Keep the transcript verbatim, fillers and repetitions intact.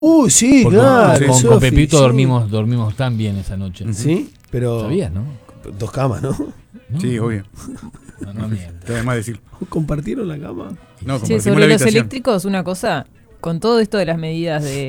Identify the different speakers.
Speaker 1: Uy, uh, sí,
Speaker 2: Porque
Speaker 1: claro.
Speaker 2: Con,
Speaker 1: Sofi,
Speaker 2: con Pepito
Speaker 1: sí.
Speaker 2: dormimos, dormimos tan bien esa noche.
Speaker 1: Sí, pero.
Speaker 2: ¿Sabías, no?
Speaker 1: Dos camas, ¿no?
Speaker 3: No, sí,
Speaker 2: no.
Speaker 3: obvio.
Speaker 2: No, no mientas.
Speaker 3: Te además decir.
Speaker 1: ¿Compartieron la cama?
Speaker 3: No,
Speaker 4: sí, sobre los eléctricos, una cosa, con todo esto de las medidas de